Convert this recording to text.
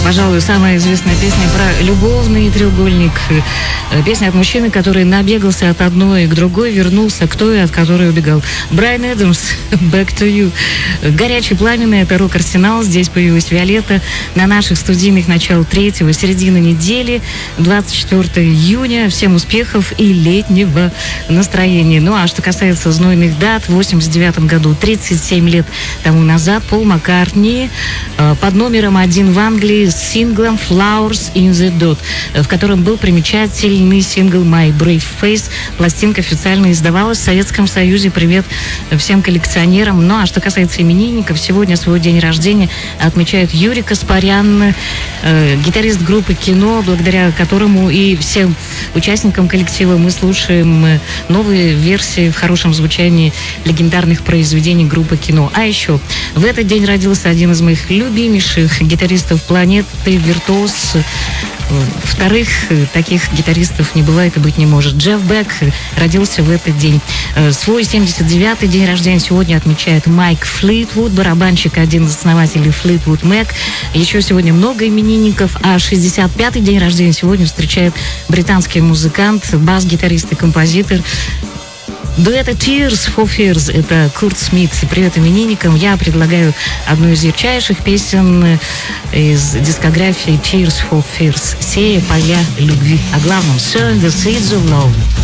пожалуй, самая известная песня про любовный треугольник. Песня от мужчины, который набегался от одной к другой, вернулся к той, от которой убегал. Брайан Эдамс, Back to You. Горячий, пламенный, это рок-арсенал. Здесь появилась Виолетта на наших студийных начал 3-го, середины недели, 24 июня. Всем успехов и летнего настроения. Ну, а что касается знойных дат, в 89 году, 37 лет тому назад, Пол Маккартни под номером 1 в Англии с синглом Flowers in the Dot, в котором был примечательный сингл My Brave Face. Пластинка официально издавалась в Советском Союзе. Привет всем коллекционерам. Ну а что касается именинников, сегодня свой день рождения отмечает Юрий Каспарян, гитарист группы «Кино», благодаря которому и всем участникам коллектива мы слушаем новые версии в хорошем звучании легендарных произведений группы «Кино». А еще в этот день родился один из моих любимейших гитаристов планеты, виртуоз. Вторых таких гитаристов не бывает и быть не может. Джефф Бек родился в этот день. Свой 79-й день рождения сегодня отмечает Майк Флитвуд, барабанщик, один из основателей Флитвуд Мэк. Еще сегодня много именинников, а 65-й день рождения сегодня встречает британский музыкант, бас-гитарист и композитор дуэта Tears for Fears. Это Курт Смит. Привет именинникам. Я предлагаю одну из ярчайших песен из дискографии Tears for Fears. «Сея поля любви». О главном «Sowing the Seeds of Love».